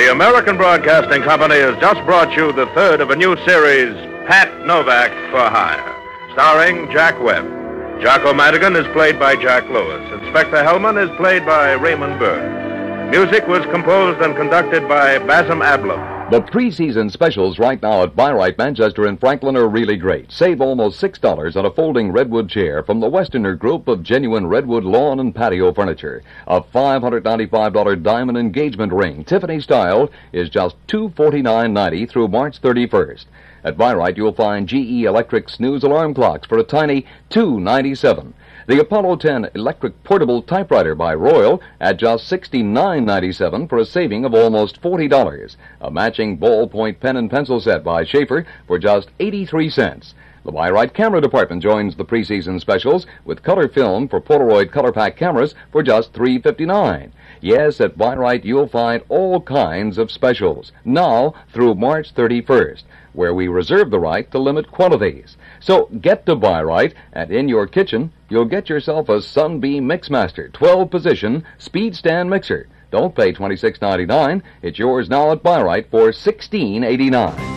The American Broadcasting Company has just brought you the third of a new series, Pat Novak for Hire, starring Jack Webb. Jocko Madigan is played by Jack Lewis. Inspector Hellman is played by Raymond Burr. Music was composed and conducted by Basim Ablam. The preseason specials right now at Buy-Right Manchester and Franklin are really great. Save almost $6 on a folding redwood chair from the Westerner Group of genuine redwood lawn and patio furniture. A $595 diamond engagement ring, Tiffany style, is just $249.90 through March 31st. At Buy-Right, you'll find GE Electric snooze alarm clocks for a tiny $297. The Apollo 10 electric portable typewriter by Royal at just $69.97 for a saving of almost $40. A matching ballpoint pen and pencil set by Schaefer for just 83 cents. The Buy-Right camera department joins the preseason specials with color film for Polaroid color pack cameras for just $359. Yes, at Buy-Right you'll find all kinds of specials, now through March 31st, where we reserve the right to limit quantities. So get to Buy-Right, and in your kitchen, you'll get yourself a Sunbeam Mixmaster 12-position speed stand mixer. Don't pay $26.99. It's yours now at Buy-Right for $16.89.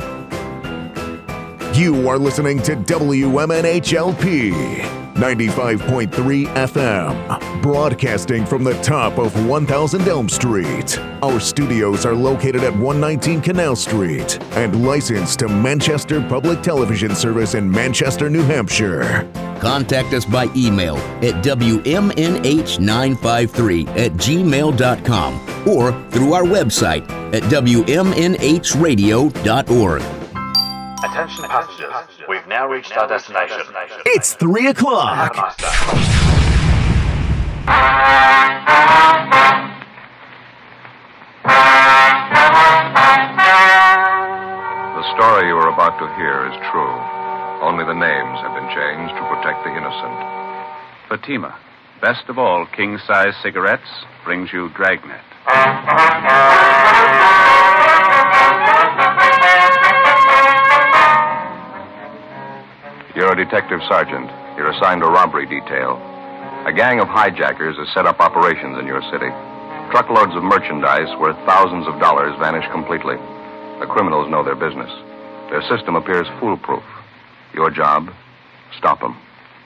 You are listening to WMNHLP 95.3 FM, broadcasting from the top of 1000 Elm Street. Our studios are located at 119 Canal Street and licensed to Manchester Public Television Service in Manchester, New Hampshire. Contact us by email at WMNH953@gmail.com or through our website at WMNHradio.org. Attention passengers, we've now reached our destination. It's 3 o'clock. The story you are about to hear is true. Only the names have been changed to protect the innocent. Fatima, best of all king-size cigarettes, brings you Dragnet. You're a detective sergeant. You're assigned to a robbery detail. A gang of hijackers has set up operations in your city. Truckloads of merchandise worth thousands of dollars vanish completely. The criminals know their business. Their system appears foolproof. Your job, stop them.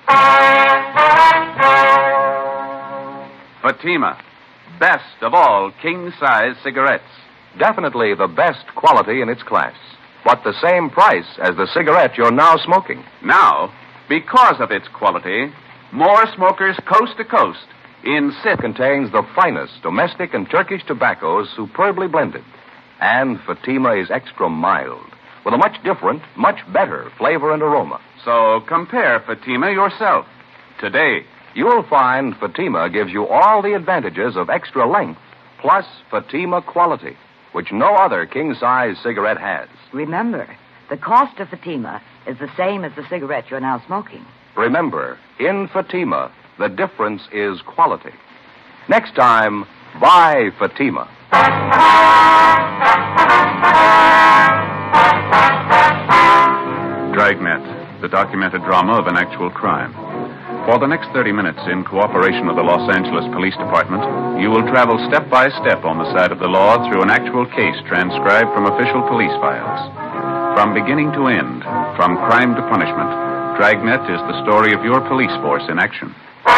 Fatima, best of all king-size cigarettes. Definitely the best quality in its class, but the same price as the cigarette you're now smoking. Now, because of its quality, more smokers coast to coast insist. Contains the finest domestic and Turkish tobaccos superbly blended. And Fatima is extra mild, with a much different, much better flavor and aroma. So compare Fatima yourself today. You'll find Fatima gives you all the advantages of extra length, plus Fatima quality, which no other king-size cigarette has. Remember, the cost of Fatima is the same as the cigarette you're now smoking. Remember, in Fatima, the difference is quality. Next time, buy Fatima. Dragnet, the documented drama of an actual crime. For the next 30 minutes, in cooperation with the Los Angeles Police Department, you will travel step by step on the side of the law through an actual case transcribed from official police files. From beginning to end, from crime to punishment, Dragnet is the story of your police force in action.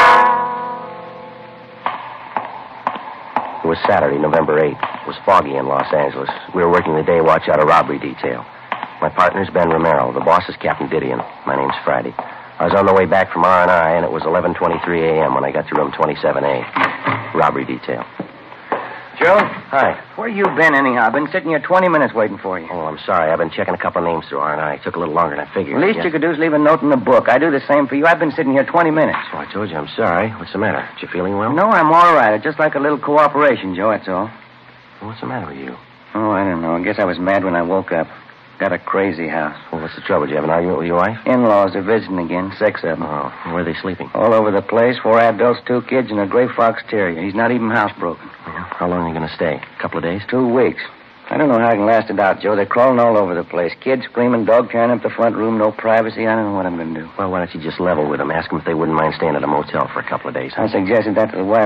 It was Saturday, November 8th. It was foggy in Los Angeles. We were working the day watch out of robbery detail. My partner's Ben Romero. The boss is Captain Didion. My name's Friday. I was on the way back from R&I, and it was 11:23 a.m. when I got to room 27A. Robbery detail. Joe? Hi. Where you been, anyhow? I've been sitting here 20 minutes waiting for you. Oh, I'm sorry. I've been checking a couple of names through R&I. It took a little longer than I figured. The least you could do is leave a note in the book. I do the same for you. I've been sitting here 20 minutes. Oh, I told you I'm sorry. What's the matter? You feeling well? No, I'm all right. I'd just like a little cooperation, Joe, that's all. What's the matter with you? Oh, I don't know. I guess I was mad when I woke up. Got a crazy house. Well, what's the trouble? Did you have an argument with your wife? In-laws are visiting again. 6 of them. Oh, where are they sleeping? All over the place. 4 adults, 2 kids, and a gray fox terrier. He's not even housebroken. Yeah. How long are you going to stay? A couple of days? 2 weeks. I don't know how I can last it out, Joe. They're crawling all over the place. Kids screaming, dog tearing up the front room, no privacy. I don't know what I'm going to do. Well, why don't you just level with them? Ask them if they wouldn't mind staying at a motel for a couple of days. I suggested that to the wife